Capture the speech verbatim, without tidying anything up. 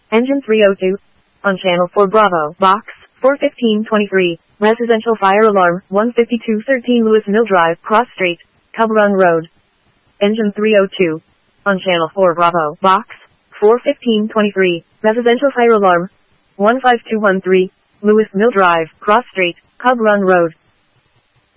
Engine three oh two. On Channel four Bravo, Box four fifteen twenty-three. Residential fire alarm, one fifty-two thirteen Lewis Mill Drive, Cross Street, Cub Run Road. Engine three oh two. On Channel four Bravo, Box four fifteen twenty-three. Residential fire alarm, one five two one three. Lewis Mill Drive, Cross Street, Cub Run Road.